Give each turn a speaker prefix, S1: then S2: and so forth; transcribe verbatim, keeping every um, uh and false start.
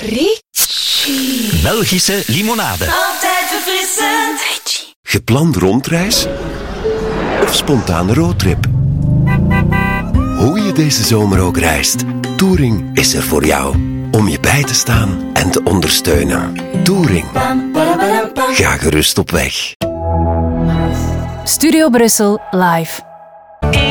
S1: Ritchie.
S2: Belgische limonade.
S3: Altijd verfrissend.
S1: Ritchie.
S4: Gepland rondreis of spontane roadtrip. Hoe je deze zomer ook reist, Touring is er voor jou. Om je bij te staan en te ondersteunen. Touring. Ga gerust op weg.
S5: Studio Brussel live.